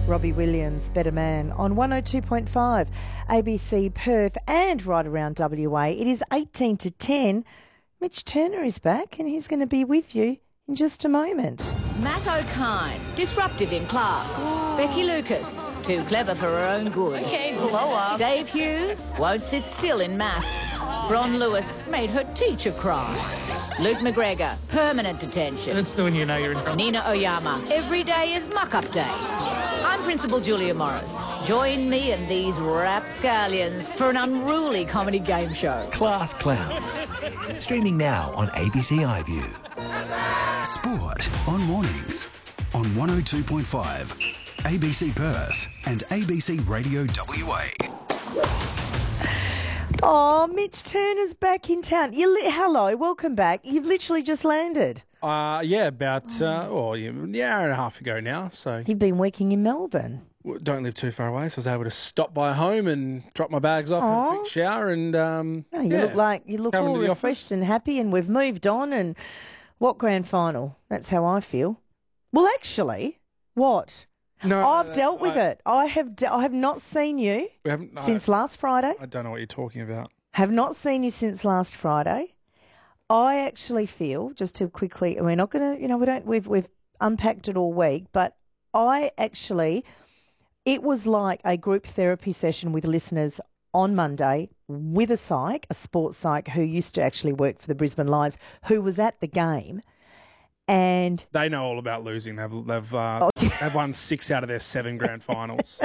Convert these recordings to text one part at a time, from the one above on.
Robbie Williams, Better Man, on 102.5 ABC Perth and right around WA. It is 18 to 10. Mitch Turner is back and he's going to be with you in just a moment. Matt O'Kine, disruptive in class. Becky Lucas, too clever for her own good. Okay, blow up. Dave Hughes won't sit still in maths. Ron Lewis made her teacher cry. Luke McGregor, permanent detention. That's when you know you're in trouble. Nina Oyama, every day is muck-up day. I'm Principal Julia Morris. Join me and these rapscallions for an unruly comedy game show. Class Clowns. Streaming now on ABC iView. Sport on mornings on 102.5 ABC Perth and ABC Radio WA. Oh, Mitch Turner's back in town. Hello, welcome back. You've literally just landed. Yeah, about an hour and a half ago now. So You've been working in Melbourne. don't live too far away, so I was able to stop by home and drop my bags off, have a quick shower, and You look come all into the refreshed office. and happy, and we've moved on. And what grand final? That's how I feel. Well, actually, what? No, I've dealt with it. I have not seen you We haven't since last Friday. I don't know what you're talking about. Have not seen you since last Friday. I actually feel, just to quickly, we're not going to, we've unpacked it all week, but it was like a group therapy session with listeners on Monday with a sports psych who used to actually work for the Brisbane Lions, who was at the game. And They know all about losing. They've won 6 out of their 7 grand finals.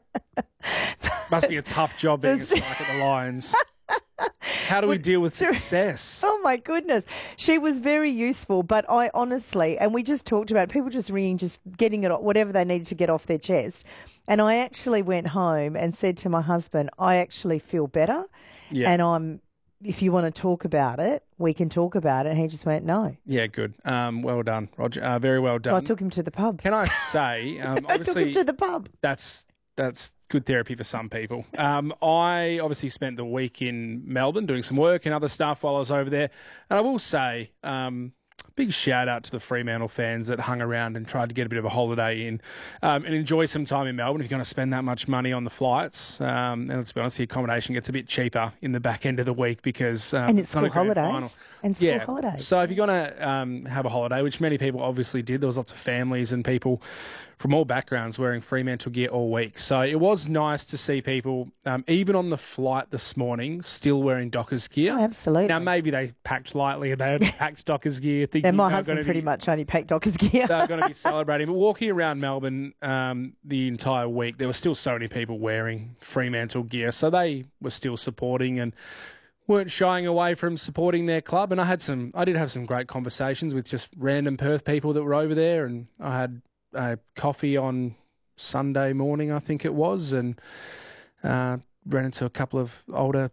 Must be a tough job being a psych at the Lions. How do we deal with success? oh my goodness, she was very useful. But I honestly, and we just talked about people just ringing, just getting it, whatever they needed to get off their chest. And I actually went home and said to my husband, I actually feel better. Yeah. And if you want to talk about it, we can talk about it. And he just went, no. Yeah, good. Well done, Roger. Very well done. So I took him to the pub. Can I say, I took obviously, him to the pub. that's good therapy for some people. I obviously spent the week in Melbourne doing some work and other stuff while I was over there. And I will say, big shout out to the Fremantle fans that hung around and tried to get a bit of a holiday in and enjoy some time in Melbourne if you're going to spend that much money on the flights. And let's be honest, the accommodation gets a bit cheaper in the back end of the week because And it's not a school grand final. holidays. And school holidays. So if you're going to have a holiday, which many people obviously did, there was lots of families and people from all backgrounds wearing Fremantle gear all week. So it was nice to see people, even on the flight this morning, still wearing Dockers gear. Oh, absolutely. Now, maybe they packed lightly and they only packed Dockers gear. Thinking And my they were husband gonna pretty be- much only packed Dockers gear. They're going to be celebrating. But walking around Melbourne the entire week, there were still so many people wearing Fremantle gear. So they were still supporting and weren't shying away from supporting their club. And I did have some great conversations with just random Perth people that were over there. And I had a coffee on Sunday morning, I think it was, and ran into a couple of older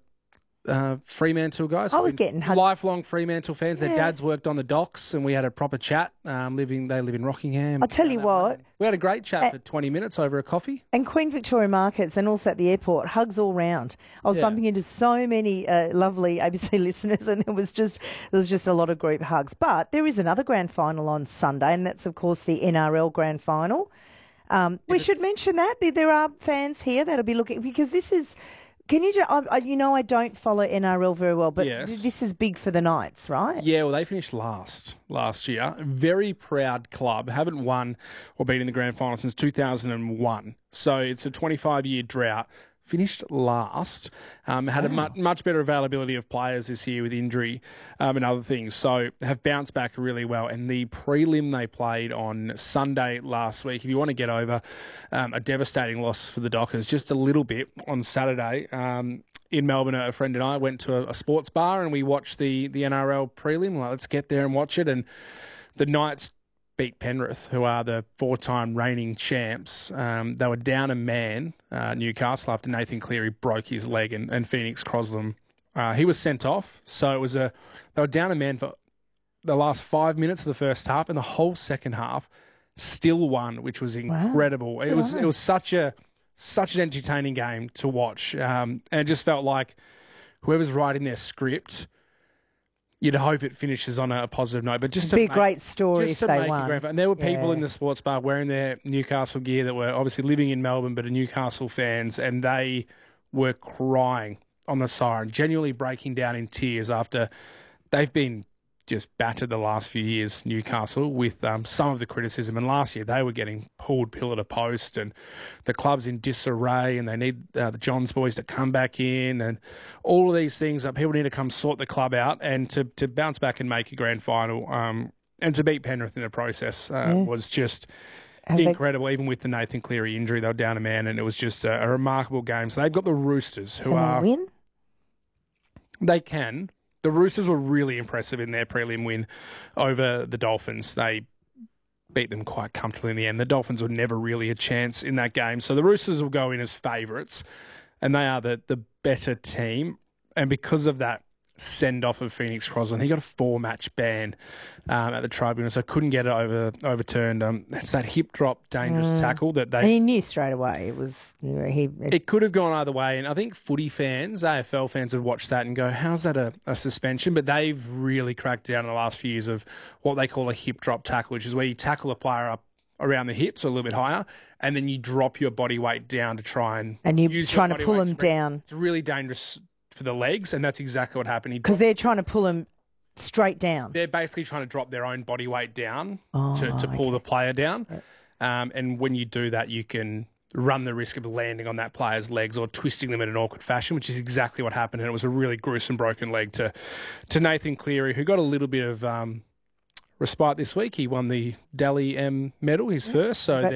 Fremantle guys. I was getting hugged. Lifelong Fremantle fans. Their Yeah. dads worked on the docks, and we had a proper chat. They live in Rockingham. I'll tell you what. We had a great chat for 20 minutes over a coffee. And Queen Victoria Markets and also at the airport, hugs all round. I was Yeah. bumping into so many lovely ABC listeners, and there was just a lot of group hugs. But there is another grand final on Sunday, and that's, of course, the NRL grand final. We should mention that. There are fans here that'll be looking, because this is... Can you just... I don't follow NRL very well, but Yes. this is big for the Knights, right? Yeah, well, they finished last year. Very proud club. Haven't won or been in the grand final since 2001. So it's a 25-year drought. Finished last. Had a much better availability of players this year with injury and other things. So have bounced back really well. And the prelim they played on Sunday last week, if you want to get over a devastating loss for the Dockers, just a little bit on Saturday. In Melbourne, a friend and I went to a sports bar and we watched the NRL prelim. Like, let's get there and watch it. And the Knights beat Penrith, who are the 4-time reigning champs. They were down a man, Newcastle, after Nathan Cleary broke his leg and Phoenix Crosland. He was sent off. So they were down a man for the last 5 minutes of the first half, and the whole second half still won, which was incredible. It was such an entertaining game to watch. And it just felt like whoever's writing their script, you'd hope it finishes on a positive note. But just It'd be a great story just if to they make won. a grand final. And there were people Yeah. in the sports bar wearing their Newcastle gear that were obviously living in Melbourne but are Newcastle fans, and they were crying on the siren, genuinely breaking down in tears after they've been just battered the last few years, Newcastle, with some of the criticism. And last year they were getting pulled pillar to post, and the club's in disarray, and they need the Johns boys to come back in, and all of these things. People need to come sort the club out, and to bounce back and make a grand final, and to beat Penrith in the process was just incredible. Even with the Nathan Cleary injury, they were down a man, and it was just a remarkable game. So they've got the Roosters, who Can they win? They can. The Roosters were really impressive in their prelim win over the Dolphins. They beat them quite comfortably in the end. The Dolphins were never really a chance in that game. So the Roosters will go in as favourites, and they are the better team. And because of that send-off of Phoenix Crosland, he got a 4-match ban at the tribunal, so couldn't get it overturned. It's that hip-drop dangerous tackle that And they... he knew straight away it was. It could have gone either way, and I think footy fans, AFL fans, would watch that and go, how's that a suspension? But they've really cracked down in the last few years of what they call a hip-drop tackle, which is where you tackle a player up around the hips or a little bit higher, and then you drop your body weight down to try and you're use your trying to body pull weight them to bring- down. It's really dangerous for the legs, and that's exactly what happened. Because they're trying to pull him straight down. They're basically trying to drop their own body weight down to pull the player down. And when you do that, you can run the risk of landing on that player's legs or twisting them in an awkward fashion, which is exactly what happened. And it was a really gruesome broken leg to Nathan Cleary, who got a little bit of respite this week. He won the Dally M medal, his first. So